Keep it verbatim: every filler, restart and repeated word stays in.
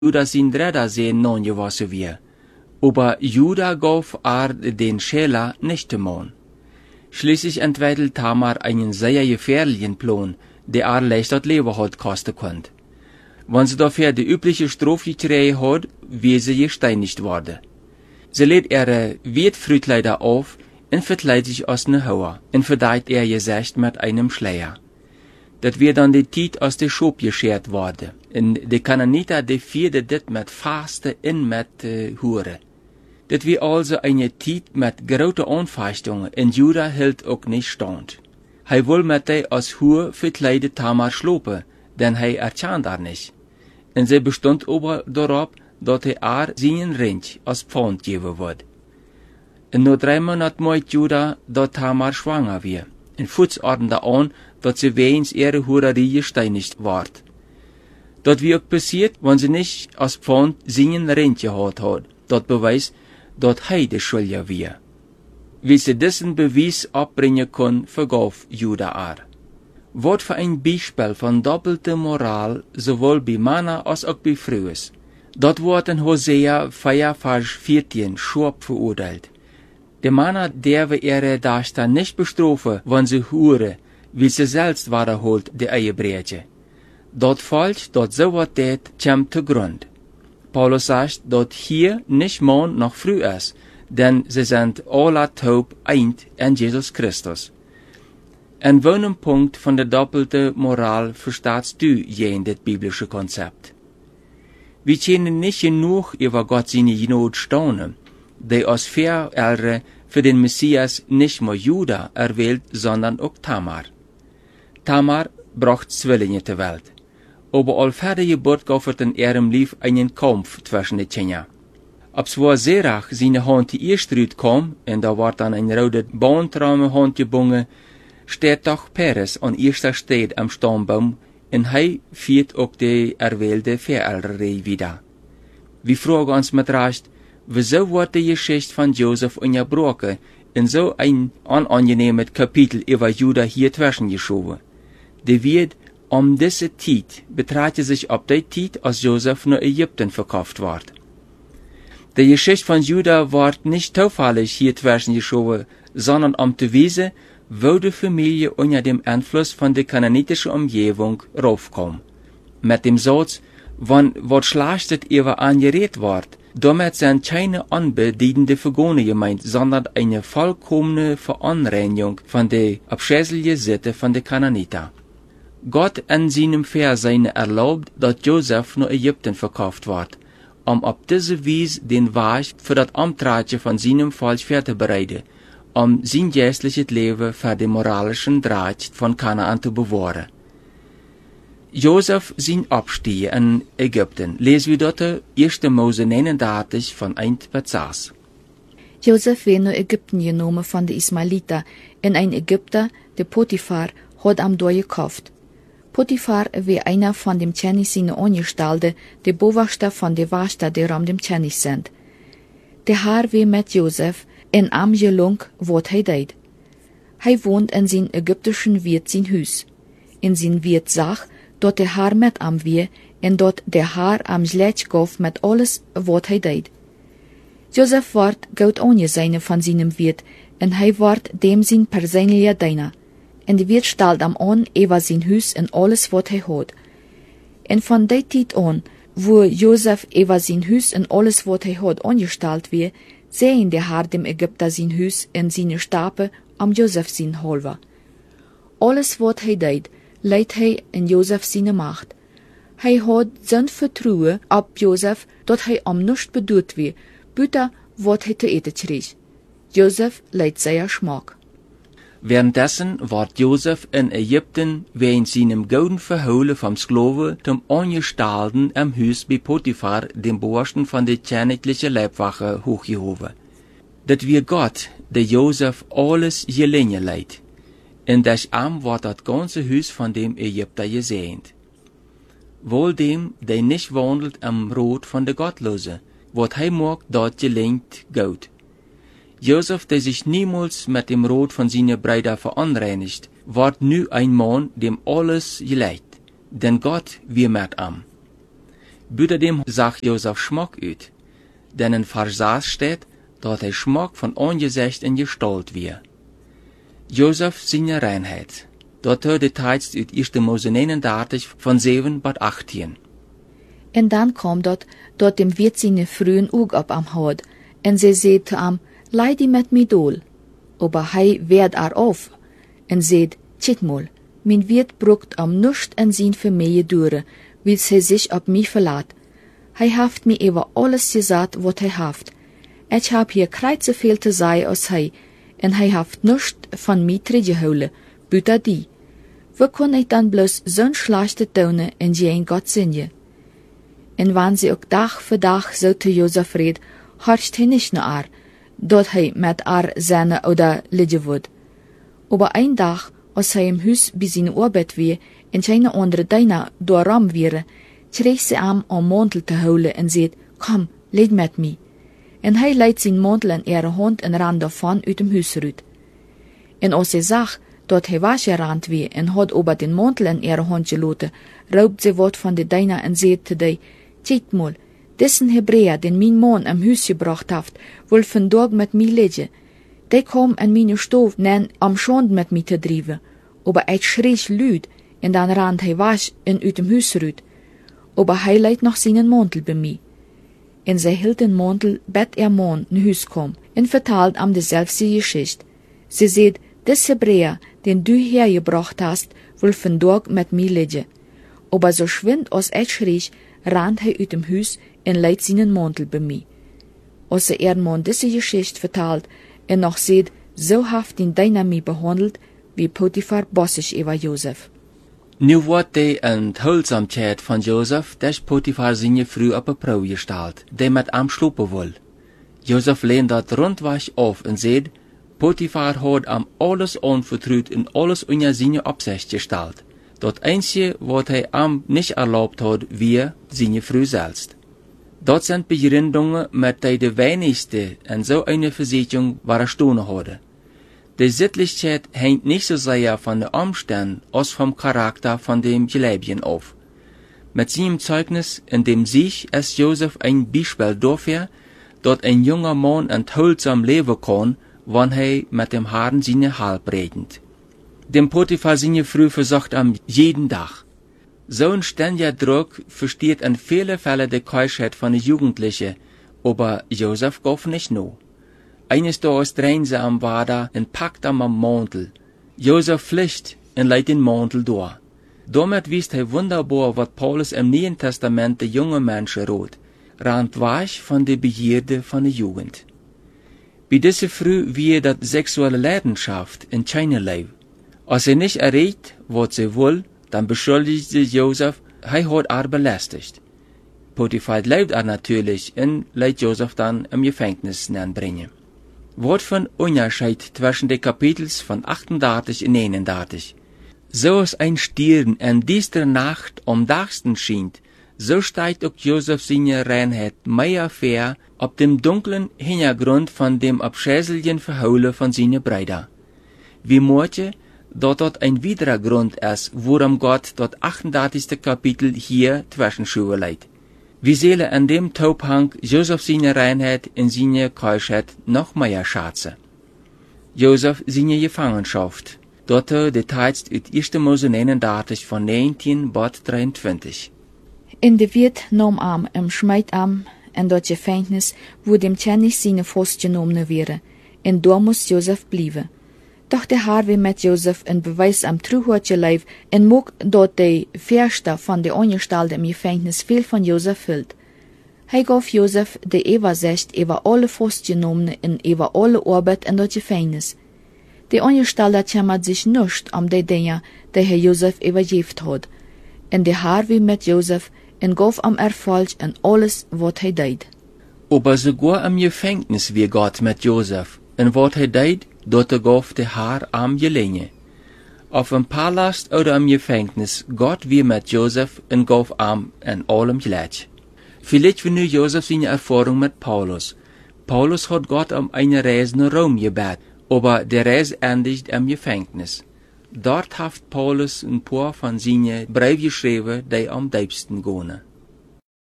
Juda sin Räder sehen non gewassen wir. Aber Juda gab ar den Schäler nicht mon. Schließlich entwickelt Tamar einen sehr gefährlichen Plan, der ar leicht das Leben hat kosten konnte. Wenn sie dafür die übliche Strophe gekriegt hat, wie sie gesteinigt wurde. Sie lädt ihre Wertfrüdleider auf und verkleidet sich als ne Hauer und verdeiht ihr Gesicht mit einem Schleier. Dat wird dann die Tiet aus der Schop geschert worden. Und die Kananiter, die vierden dit mit Faste und mit äh, Hure. Dat wird also eine Tiet mit großen Anfechtungen, und Juda hielt auch nicht stand. Hij will mit der als Hure verkleide Tamar schlopen, denn hij erkant er nicht. Und sie bestond aber darauf, dat hij haar seinen Rind als Pfand geben wird. Und nur drei Monate meint Juda, dat Tamar schwanger wird. Und Futs ordnete an, dat sie wegens ihre Hurerie gesteinigt ward. Dat wie auch passiert, wenn sie nicht als Pfand seinen Rind gehad hat. Dat beweist, dat hij de Schuldige war. Wie sie diesen Beweis abbringen kann, vergaf Juda ar. Wat für ein Beispiel von doppelter Moral, sowohl bei Männern als auch bei Frauen. Dat wordt in Hosea vier, Vers vierzehn scharf verurteilt. Die Männer derven ihre Dachter nicht bestrafen, wenn sie huren, wie sie selbst wahrholt die Ehebrüche. Dat falsch, dat so wat tät, kommt zu Grund. Paulus sagt, dat hier nicht Mann noch früh ist, denn sie sind alle taub eint in Jesus Christus. En welchen Punkt von der doppelten Moral verstehst du je in das biblische Konzept? Wir können nicht genug über Gott seine Gnade staunen, die aus Verälter für den Messias nicht nur Juda erwählt, sondern auch Tamar. Tamar bracht Zwillinge zur Welt. Aber al verder Geburt gab es in ihrem Leben einen Kampf zwischen den Kindern. Als wo Serach seine Hand die erste kam, und da war dann ein roter Bahntraum Hand gebunden, steht doch Peres an erster Stelle am Stammbaum, und er führt auch die erwählte Verälterei wieder. Wir fragen uns mit Recht, wieso wird die Geschichte von Josef unterbrochen in so ein unangenehmes Kapitel über Juda hier zwischengeschoben? Die wird um diese Zeit betrachtet sich ab der Zeit, als Josef nach Ägypten verkauft ward. Die Geschichte von Juda wird nicht zufällig hier zwischengeschoben, sondern um zu wissen, wo die Familie unter dem Einfluss von der kananitischen Umgebung raufkam. Mit dem Satz, wann wat schlechtet ihr angerät ward, damit sind keine anbedienende Vergone gemeint, sondern eine vollkommene Veranreinigung von der abscheulichen Sitte von der Kananiter. Gott in seinem Versein erlaubt, dass Josef nach Ägypten verkauft ward, um auf diese Weise den Weg für das Amtratje von seinem Volk vorzubereiten, um sein geistliches Leben für den moralischen Draht von Kanaan zu bewahren. Josef sein Abstieg in Ägypten lesen wir dort erste Mose neununddreißig von eins bis sechs. Josef wird nach Ägypten genommen von den Ismailiter, und ein Ägypter, der Potiphar, hat am dort gekauft. Potiphar war einer von dem Tschenis seine Angestellte, der Bewachter von der Wächter, die um dem Tschenis sind. Der Herr war mit Josef, in am gelung, wat hij deed. Hij wohnt in zijn ägyptischen Wirt sein Hus. In sein Wirt zag, dat der Herr mit am wie, en dat der Herr am slecht gaf met alles, wat hij deed. Josef ward goed aangezeine van seinem Wirt, en hij ward dem zijn persoonlijke diener. En de Wirt stelt am an, über sein Hus en alles, wat hij had. En van die tijd an, wo Josef über sein Hus en alles, wat hij had, angestellt wie, sehen der Herr dem Ägypter sein Hus en seine Stape am Josef sein Holver. Alles, wat hij deed, leidt hij in Josef seine Macht. Hij had zo'n vertrouwen op Josef, dat hij am nichts bedoelt wie, buiten wat hij te eten kreeg. Josef leidt sehr Schmack. Währenddessen ward Josef in Ägypten wegen seinem gouden Verholen vom Sklaven zum Angestellten am Hus bei Potiphar, dem Borsten von der königlichen Leibwache, hochgehoben. Dat wir Gott, der Josef alles gelingen leidt. In das Arm ward das ganze Hus von dem Ägypter gesehnt. Wohl dem, der nicht wandelt am Rot von der Gottlose, wat hij mag, dort gelingt gut. Josef, der sich niemals mit dem Rot von seiner Brüder veranreinigt, ward nu ein Mann, dem alles geleidt, denn Gott wir mit am. Buitendem zag Jozef schmak uit, denn in Versaas steht, dat hij schmak van ongezicht en gestalt weer. Jozef zijn reinheid, dat er details uit eerste Mose negenendertig van zeven tot achttien. En dan kwam dat, dat dem Wirt seine frühen Ug ab am had, en ze zei te am, leid die met mi dol. Aber hij werd er auf, en zeid, tjitmol, min Wirt brukt am nuscht en zien vermeje dure, wie ze zich op mi verlaat. Hij haft mi over alles gesagt, wat hij haft. Ich hab hier kreit so viel te zei als hij, en hij haft nuscht van mi teruggehouden, buiten die. Wie kon ik dan bloos zo'n slechte tonen en geen God zingen? En wanneer ze ook dag voor dag zo te Jozef reed, harst hij niet naar haar, dat hij met haar zijn oder liggen wordt. Aber een dag, als hij im huis bij zijn arbeid weer, en zijn andere dijna door ram weer, kreeg ze hem om mantel te houden en zei, kom, leid met mij. En hij leidt zijn mantel in ihre hand en ran daarvan uit hem huis uit. En als ze zag, dat hij weggerand weer en had over den mantel in ihre hand gelaten, raubt ze wat van de dijna en zei te die, kijk mal, dessen Hebräer, den mijn man im huis gebracht heeft, wil vandaag met mij liggen. Die kwam en mijn stoof nen am schand met mij te drijven. Aber ik schreef luid, en dan rand hij weg en uit hem huis uit. Aber hij leidt nog zijn mantel bij mij. En zij hield den mantel, bet er man in huis kwam, en vertaalt am dezelfde geschichte. Ze zei, des Hebräer, den du hergebracht hast, wil vandaag met mij liggen. Aber so schwind als ik schreef, rand hij uit dem huis en leidt zijn mantel bij mij. Als ze er man deze geschichte vertaalt, en nog zegt, zo haft den deiner mij behandeld, wie Potifar bossig over Jozef. Nu wordt de onthuldzaamheid van Jozef des Potifar zijn vrouw op een proef gesteld, die met hem slopen wil. Jozef leent dat rondweg af en zegt, Potifar had hem alles onvertrouwd en alles onder zijn opzicht gesteld. Dat einzige wat hij hem niet erlaubt had, wie zijn vrouw zelfs. Dat zijn begründungen met hij de weinigste en zo eine Versicherung waar stonen hadden. De Sittlichkeit hängt nicht so sehr von den Umständen als vom Charakter von dem Gläubigen auf. Mit seinem Zeugnis, in dem sich es Josef ein Beispiel dafür, dass ein junger Mann enthaltsam leben kann, wann er mit dem Herrn seine Halb redet. Dem Potiphar seine Frau versucht am jeden Tag. So ein ständiger Druck versteht in vielen Fällen die Keuschheit von den Jugendlichen, aber Josef gab nicht nur. Eines Tages drehen sie am Wader und packt am Mantel. Josef flüchtet und leitet den Mantel durch. Damit wisst er wunderbar, was Paulus im Neuen Testament de junge Menschen rot, rand weg von der Begierde von der Jugend. Bei dieser Frau wie das sexuelle Leidenschaft in keine Leben. Als sie nicht erregt, was sie will, dann beschuldigt sie Josef, er hat er belästigt. Potiphar lebt er natürlich und lässt Josef dann im Gefängnis bringen. Wat von Unterschied zwischen den Kapitels von achtendertig und neunundertig. So als ein Stirn in dieser Nacht am Dachsten schient, so steigt auch Josef seine Reinheit mehr fair auf dem dunklen Hintergrund von dem abschäßlichen Verhaulen von seinen Brüdern. Wie möchte, dass dort ein weiterer Grund ist, worum Gott das achtendertigste Kapitel hier zwischenschuhe leiht. Wir sehen an dem Taubhang Josef seine Reinheit in seine Keuschheit noch mehr schätzen. Josef seine Gefangenschaft. Dort Details uit erste Mose negenendertig von neunzehn bis dreiundzwanzig. In de Wirt nam am im Schmeidarm en dat Gefängnis, wo dem Tjennig seine vastgenomen wäre, en daar moest Josef blijven. Doch der Herr wie met Josef een bewijs am Truhortje leif en mocht dat de Verster van de Angestelde im Gefängnis veel van Josef hield. Hij gaf Josef de Übersicht über alle vastgenomenen en über alle Arbeit in dat Gefängnis. De Angestelde kümmert sich nicht um die Dinge, die Herr Josef übergeben hat. En der Herr wie met Josef en gaf am Erfolg in alles, wat hij deed. Aber sogar im Gefängnis wie Gott mit Josef, en wat hij deed, dat gaf de Herr am Gelingen. Auf dem Palast oder im Gefängnis, Gott wie mit Josef en gaf am in allem gleich. Vielleicht wie nu Josef seine Erfahrung mit Paulus. Paulus hat Gott um eine Reise nach Rom gebeten, aber der Reise endigt im Gefängnis. Dort hat Paulus ein paar von seinen Briefen geschrieben, die am diebsten gehen.